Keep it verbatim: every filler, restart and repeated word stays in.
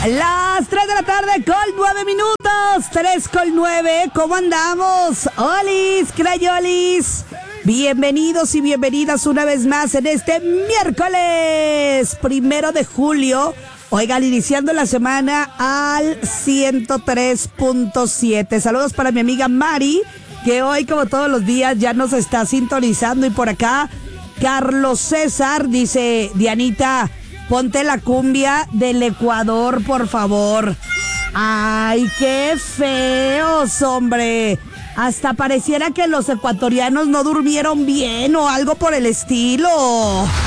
Las tres de la tarde con nueve minutos, tres con nueve, ¿cómo andamos? Olis, crayolis, bienvenidos y bienvenidas una vez más en este miércoles, primero de julio. Oigan, iniciando la semana al ciento tres punto siete. Saludos para mi amiga Mari, que hoy como todos los días ya nos está sintonizando. Y por acá, Carlos César dice, Dianita, ponte la cumbia del Ecuador, por favor. Ay, qué feos, hombre. Hasta pareciera que los ecuatorianos no durmieron bien o algo por el estilo.